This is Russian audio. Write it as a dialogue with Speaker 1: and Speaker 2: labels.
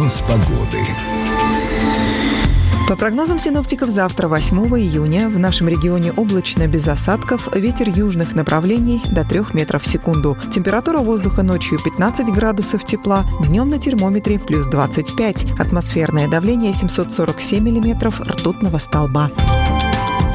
Speaker 1: Прогноз погоды.
Speaker 2: По прогнозам синоптиков, завтра, 8 июня, в нашем регионе облачно, без осадков, ветер южных направлений до 3 метров в секунду. Температура воздуха ночью 15 градусов тепла, днем на термометре плюс 25. Атмосферное давление 747 миллиметров ртутного столба.